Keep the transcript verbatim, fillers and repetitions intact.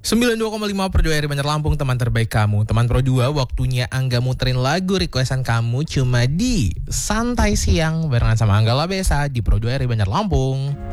sembilan puluh dua koma lima Pro dua R Banjar Lampung, teman terbaik kamu. Teman Pro dua, waktunya Angga muterin lagu requestan kamu cuma di Santai Siang barengan sama Angga Labesa di Pro dua R Banjar Lampung.